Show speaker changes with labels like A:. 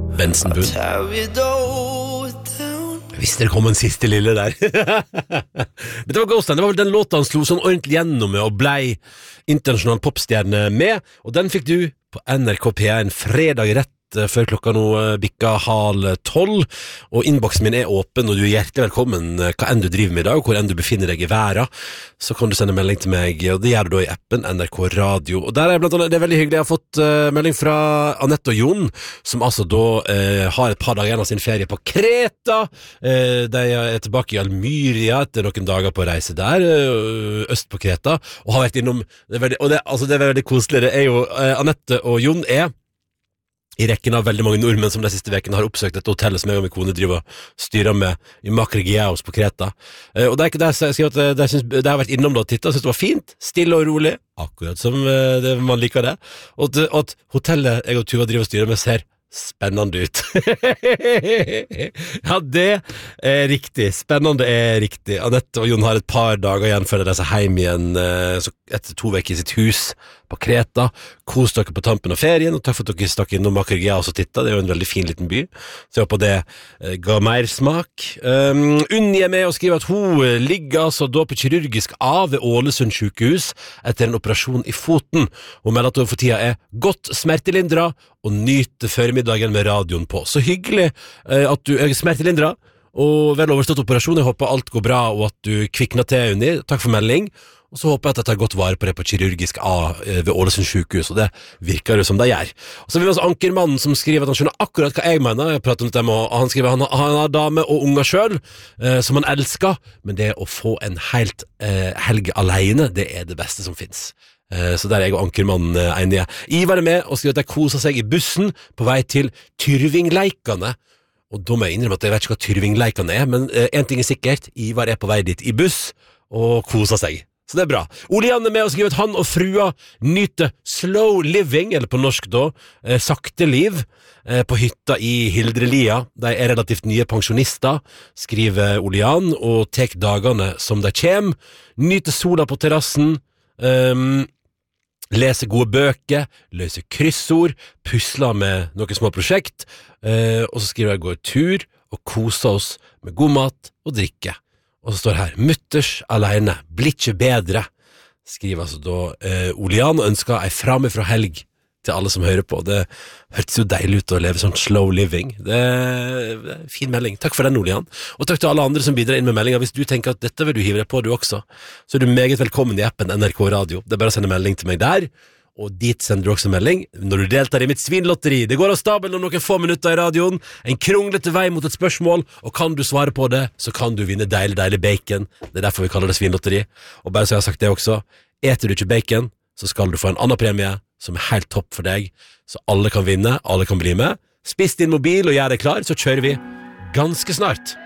A: Bensenbull. Hvis det kom en siste lille der. Dette var Ghost, det var vel den låta han slo sånn ordentlig gjennom med og blei internasjonal popstjerne med, og den fikk du på NRK P1 fredag rett før klokka nå bikka 11:30, og innboksen min åpen, og du hjertelig velkommen hva enn du driver med i dag, og hvor enn du befinner deg i verden, så kan du sende melding til meg, og det gjør du da i appen NRK Radio, og der blant annet, det veldig hyggelig, jeg har fått melding fra Anette og Jon, som altså da har et par dager igjen av sin ferie på Kreta, de er tilbake i Almyria etter noen dager på reise der, øst på Kreta, og har vært innom, det er veldig koselig, det er jo, Anette og Jon i rekken av veldig mange nordmenn som de siste vekene har oppsøkt dette hotellet som jeg og min kone driver og styrer med i Makrigiaos på Kreta. Og det er ikke der jeg skriver at de har vært innom da og tittet, synes det var fint, stille og rolig, akkurat som man liker det. Og at hotellet jeg og Tuva driver og styrer med ser spennende ut. Ja, det er riktig. Spennende er riktig. Anette og Jon har et par dager igjen før de reiser hjem igjen etter 2 veker i sitt hus på Kreta. Kos dere på tampen av ferien, og takk for at dere stakk innom Makrigiaos og tittet. Det er jo en veldig fin liten by, så jeg håper det ga mer smak. Unni er med og skriver at hun ligger altså da på kirurgisk A ved Ålesund sykehus etter en operasjon i foten. Hun melder at hun for tida er godt smertelindret og nyter formiddagen med radioen på. Så hyggelig at du er smertelindret og vel overstått operasjon. Jeg håper alt går bra og at du kvikner til, Unni. Takk for melding. Og så håper jeg at jeg tar godt vare på det på kirurgisk A ved Ålesund sykehus, og det virker jo som det gjør. Og så vil vi også Ankermannen som skriver at han skjønner akkurat hva jeg mener. Jeg prater om dette med, og han skriver at han har dame og unger selv, som han elsker, men det å få en helt helg alene, det er det beste som finnes. Så der er jeg og Ankermannen enige. Ivar er med og skriver at de koser seg i bussen på vei til Tyrvingleikane. Og da må jeg innrømme at jeg vet ikke hva Tyrvingleikane er, men en ting er sikkert, Ivar er på vei dit i buss og koser seg. Så det er bra. Olian er med og skriver at han og frua nyter slow living, eller på norsk da, sakte liv, på hytta i Hildrelia. De er relativt nye pensjonister, skriver Olian, og tek dagene som de kjem. Nyter sola på terrassen, leser gode bøker, løser kryssord, pusler med noen små prosjekt, og så skriver jeg går tur og koser oss med god mat og drikke. Og så står det her, mutters alene, blir ikke bedre, skriver altså da Olian, og ønsker ei framifrå helg til alle som hører på. Det hørtes jo deilig ut å leve sånn slow living. Det er fin melding. Takk for den, Olian. Og takk til alle andre som bidrar inn med meldinger. Hvis du tenker at dette vil du hive deg på, du også, så er du meget velkommen i appen NRK Radio. Det er bare å sende melding til meg der, og dit sender du også melding når du deltar i mitt svinlotteri. Det går av stabelen om noen få minutter i radioen, en kronglete vei mot et spørsmål, og kan du svare på det, så kan du vinne deilig bacon. Det er derfor vi kaller det svinlotteri. Og bare så jeg har sagt det også, eter du ikke bacon, så skal du få en annen premie som er helt topp for deg, så alle kan vinne, alle kan bli med. Spiss din mobil og gjør deg klar, så kjører vi ganske snart.